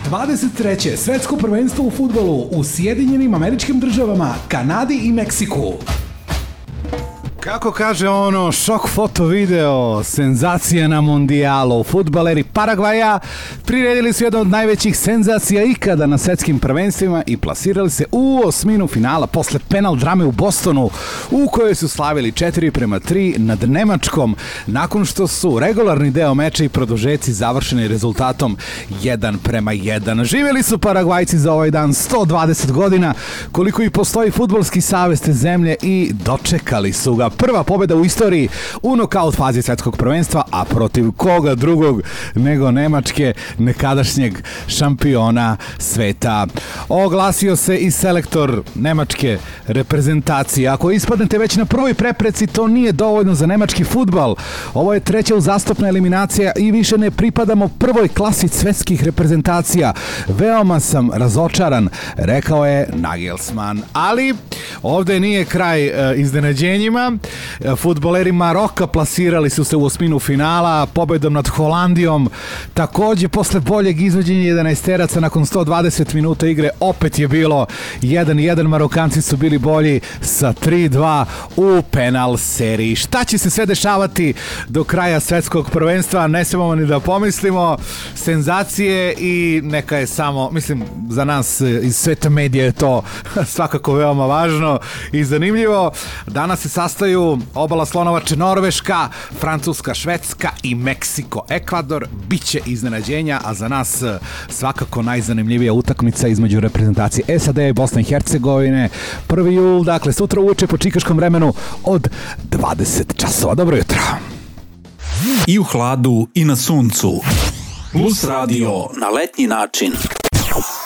23. svetsko prvenstvo u fudbalu u Sjedinjenim Američkim Državama, Kanadi i Meksiku. Kako kaže ono, šok foto video, senzacija na mondijalu. Fudbaleri Paragvaja priredili su jednu od najvećih senzacija ikada na svetskim prvenstvima i plasirali se u osminu finala posle penal drame u Bostonu, u kojoj su slavili 4-3 nad Nemačkom, nakon što su regularni deo meča i produžeci završeni rezultatom 1-1. Živjeli su Paragvajci za ovaj dan 120 godina, koliko i postoji fudbalski savez te zemlje, i dočekali su ga. Prva pobjeda u istoriji u nokaut fazi svetskog prvenstva, a protiv koga drugog nego Nemačke, nekadašnjeg šampiona sveta. Oglasio se i selektor nemačke reprezentacije. Ako ispadnete već na prvoj prepreci, to nije dovoljno za nemački fudbal. Ovo je treća uzastopna eliminacija i više ne pripadamo prvoj klasi svetskih reprezentacija. Veoma sam razočaran, rekao je Nagelsmann. Ali ovde nije kraj iznenađenjima. Fudbaleri Maroka plasirali su se u osminu finala pobedom nad Holandijom. Takođe, posle boljeg izvođenja 11-teraca nakon 120 minuta igre, opet je bilo 1-1. Marokanci su bili bolji sa 3-2 u penal seriji. Šta će se sve dešavati do kraja svetskog prvenstva, ne smemo ni da pomislimo. Senzacije i neka je samo, mislim, za nas iz sveta medija je to svakako veoma važno i zanimljivo. Danas se sastaju obala Slonovače Norveška, Francuska, Švedska i Meksiko, Ekvador. Biće iznenađenja, a za nas svakako najzanimljivija utakmica između reprezentacije SAD i Bosne i Hercegovine. 1. jul, dakle sutra uveče po čikaškom vremenu od 20 časova. Dobro jutro. I u hladu i na suncu. Plus radio na letnji način.